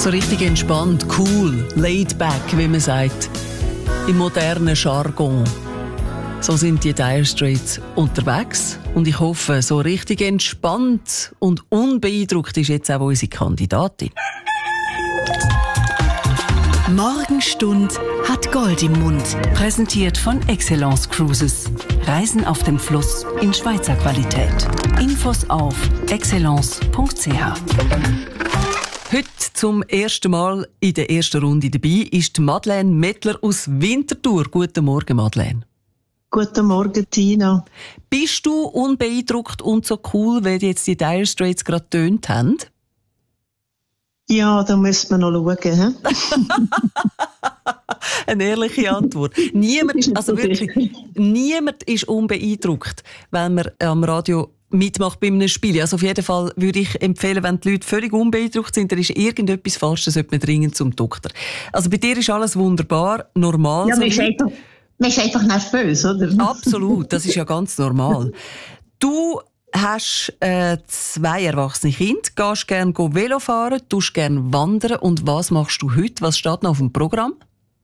So richtig entspannt, cool, laid back, wie man sagt. Im modernen Jargon. So sind die Dire Straits unterwegs. Und ich hoffe, so richtig entspannt und unbeeindruckt ist jetzt auch unsere Kandidatin. Morgenstund hat Gold im Mund. Präsentiert von Excellence Cruises. Reisen auf dem Fluss in Schweizer Qualität. Infos auf excellence.ch. Heute zum ersten Mal in der ersten Runde dabei ist Madeleine Mettler aus Winterthur. Guten Morgen, Madeleine. Guten Morgen, Tina. Bist du unbeeindruckt und so cool, wie jetzt die Dire Straits gerade getönt haben? Ja, da müssen wir noch schauen. Eine ehrliche Antwort. Niemand ist unbeeindruckt, wenn man am Radio mitmacht bei einem Spiel. Also auf jeden Fall würde ich empfehlen, wenn die Leute völlig unbeeindruckt sind, dann ist irgendetwas falsch, dann sollte man dringend zum Doktor. Also bei dir ist alles wunderbar, normal. Ja, man ist einfach nervös, oder? Absolut, das ist ja ganz normal. Du hast 2 erwachsene Kinder, gehst gerne Velo fahren, tust gerne wandern. Und was machst du heute? Was steht noch auf dem Programm?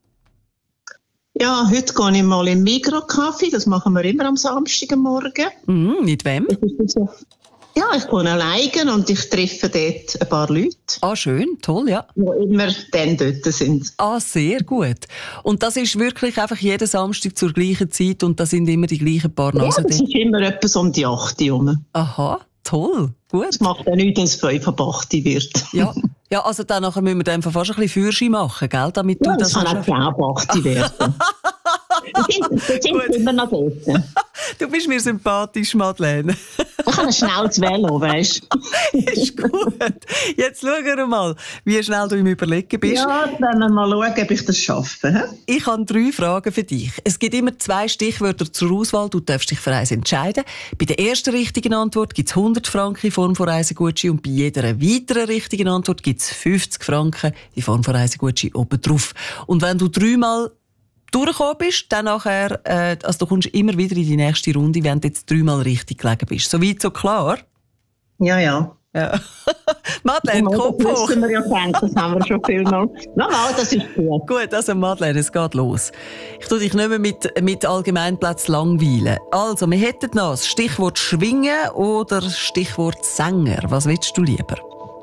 Ja, heute gehe ich mal in den Migros-Kaffee. Das machen wir immer am Samstagmorgen. Mit wem? Ja, ich gehe alleine und ich treffe dort ein paar Leute. Ah, schön, toll, ja. Die immer dann dort sind. Ah, sehr gut. Und das ist wirklich einfach jeden Samstag zur gleichen Zeit und da sind immer die gleichen paar Nasen. Ja, das ist immer etwas um die 8 Uhr. Aha, toll, gut. Das macht ja nichts, wenn es 5 ab 8 wird. Ja, also dann nachher müssen wir dann fast ein bisschen Führerschein machen, gell? Damit du das kann auch 10 ab 8 werden. Wir sind immer noch dort. Du bist mir sympathisch, Madeleine. Ich habe ein schnelles Velo, weisst du. Ist gut. Jetzt schauen wir mal, wie schnell du im Überlegen bist. Ja, dann mal schauen, ob ich das schaffe. Ich habe 3 Fragen für dich. Es gibt immer 2 Stichwörter zur Auswahl. Du darfst dich für eins entscheiden. Bei der ersten richtigen Antwort gibt es 100 Franken in Form von Reisegutschein und bei jeder weiteren richtigen Antwort gibt es 50 Franken in Form von Reisegutschein obendrauf. Und wenn du 3-mal durchgekommen bist, dann nachher, also du kommst immer wieder in die nächste Runde, wenn du jetzt 3-mal richtig gelegen bist. Soweit so klar? Ja. Madeleine, Kopf hoch. Das wir ja kennen, das haben wir schon viel mal. Nochmal, das ist gut. Gut, also Madeleine, es geht los. Ich tue dich nicht mehr mit Allgemeinplätzen langweilen. Also, wir hätten noch das Stichwort Schwingen oder Stichwort Sänger. Was willst du lieber?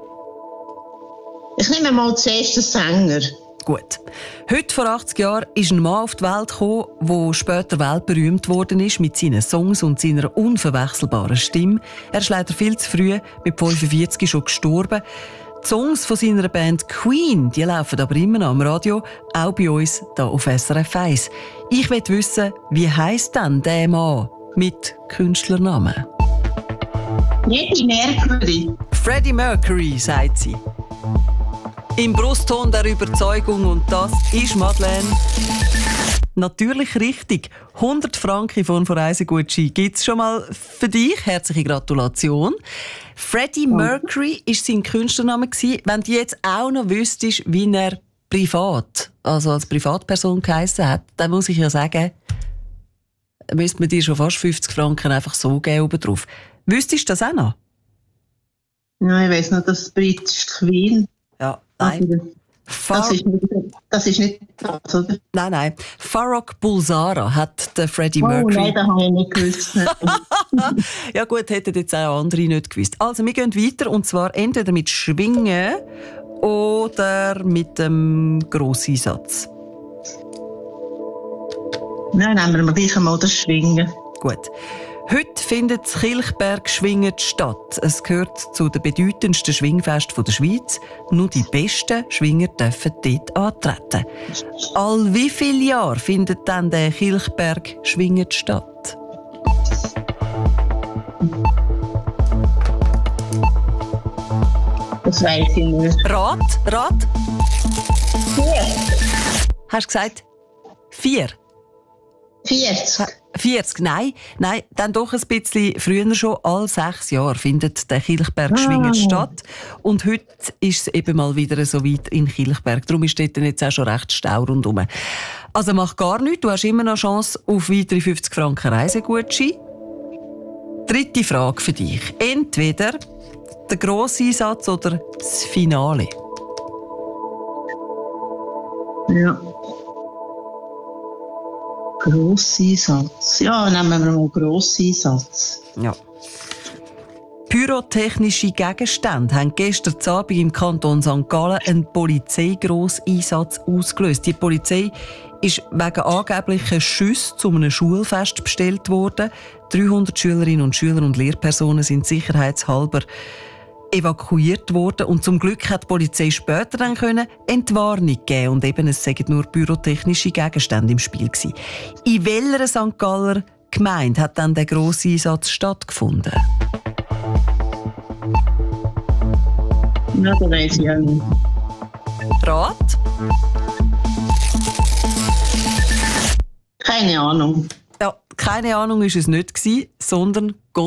Ich nehme mal zuerst den Sänger. Gut. Heute vor 80 Jahren ist ein Mann auf die Welt gekommen, der später weltberühmt worden ist mit seinen Songs und seiner unverwechselbaren Stimme. Er ist leider viel zu früh, mit 45 schon gestorben. Die Songs von seiner Band Queen, die laufen aber immer noch am Radio, auch bei uns hier auf SRF 1. Ich will wissen, wie heisst denn der Mann mit Künstlernamen? Freddie Mercury. Freddie Mercury, sagt sie. Im Brustton der Überzeugung und das ist Madeleine. Natürlich richtig. 100 Franken in Form von Reisegutschein gibt es schon mal für dich. Herzliche Gratulation. Freddie Mercury war sein Künstlername. Wenn du jetzt auch noch wüsstest, wie er privat, also als Privatperson geheissen hat, dann muss ich ja sagen, müsste man dir schon fast 50 Franken einfach so geben oben drauf. Wüsstest du das auch noch? Nein, ich weiss noch, das britische Queen. Ja, nein. Das ist nicht das, oder? Nein. Farrokh Bulsara hat der Freddie Mercury. Oh nein, das habe ich nicht gewusst. Ja gut, hätten jetzt auch andere nicht gewusst. Also, wir gehen weiter und zwar entweder mit Schwingen oder mit dem Grosseinsatz. Nein, nehmen wir gleich einmal das Schwingen. Gut. Heute findet das Kilchberg-Schwingen statt. Es gehört zu den bedeutendsten Schwingfesten der Schweiz. Nur die besten Schwinger dürfen dort antreten. All wie viele Jahre findet dann der Kilchberg-Schwingen statt? Das weiss ich nicht. Rat? 4. Hast du gesagt 4? 40. 40, nein, dann doch ein bisschen früher schon. Alle 6 Jahre findet der Kilchberg-Schwingen statt. Und heute ist es eben mal wieder so weit in Kilchberg. Darum ist dort jetzt auch schon recht Stau rundherum. Also mach gar nichts, du hast immer noch Chance auf weitere 50 Franken Reisegutschein. 3. Frage für dich. Entweder der Grosseinsatz oder das Finale. Ja. Grosseinsatz. Ja, nehmen wir mal Grosseinsatz. Ja. Pyrotechnische Gegenstände haben gestern Abend im Kanton St. Gallen einen Polizeigrosseinsatz ausgelöst. Die Polizei ist wegen angeblicher Schüsse zu einem Schulfest bestellt worden. 300 Schülerinnen und Schüler und Lehrpersonen sind sicherheitshalber evakuiert worden. Und zum Glück hat die Polizei später dann Entwarnung geben und eben, es seien nur pyrotechnische Gegenstände im Spiel gewesen. In welcher St. Galler Gemeinde hat dann der grosse Einsatz stattgefunden? Ja, das weiss ich auch nicht. Rat? Keine Ahnung. Ja, keine Ahnung ist es nicht gewesen, sondern